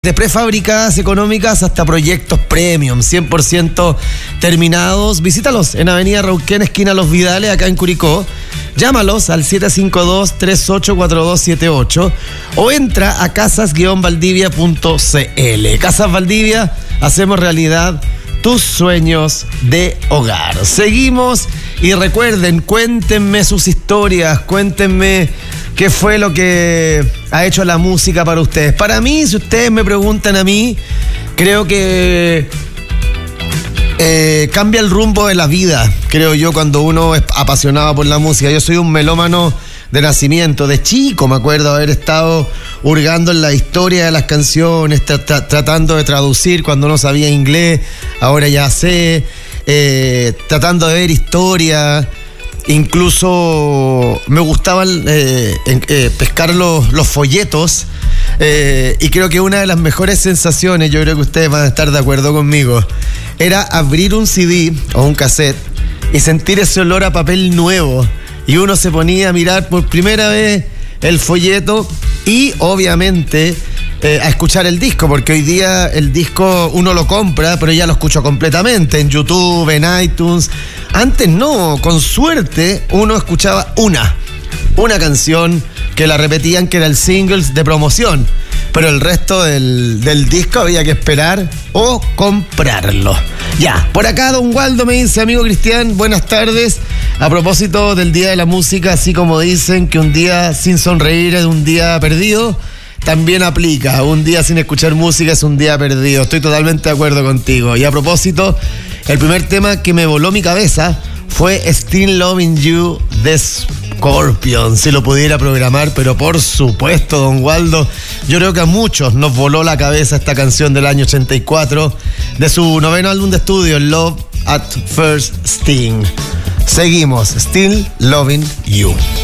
De prefabricadas económicas hasta proyectos premium, 100% terminados. Visítalos en Avenida Rauquén, esquina Los Vidales, acá en Curicó. Llámalos al 752-384278 o entra a casas-valdivia.cl. Casas Valdivia, hacemos realidad tus sueños de hogar. Seguimos y recuerden, cuéntenme sus historias, cuéntenme qué fue lo que ha hecho la música para ustedes. Para mí, si ustedes me preguntan a mí, creo que cambia el rumbo de la vida, creo yo, cuando uno es apasionado por la música. Yo soy un melómano de nacimiento, de chico me acuerdo haber estado hurgando en la historia de las canciones, tratando de traducir cuando no sabía inglés, ahora ya sé, tratando de ver historia. Incluso me gustaban pescar los folletos, y creo que una de las mejores sensaciones, yo creo que ustedes van a estar de acuerdo conmigo, era abrir un CD o un cassette y sentir ese olor a papel nuevo, y uno se ponía a mirar por primera vez el folleto y obviamente a escuchar el disco, porque hoy día el disco uno lo compra, pero ya lo escucho completamente en YouTube, en iTunes. Antes no, con suerte uno escuchaba una canción que la repetían, que era el singles de promoción, pero el resto del disco había que esperar o comprarlo. Ya, por acá Don Waldo me dice: amigo Cristian, buenas tardes. A propósito del Día de la Música, así como dicen que un día sin sonreír es un día perdido, también aplica. Un día sin escuchar música es un día perdido. Estoy totalmente de acuerdo contigo. Y a propósito, el primer tema que me voló mi cabeza fue Still Loving You de Scorpions, si lo pudiera programar, pero por supuesto, Don Waldo, yo creo que a muchos nos voló la cabeza esta canción del año 84, de su 9º álbum de estudio, Love at First Sting. Seguimos, Still Loving You.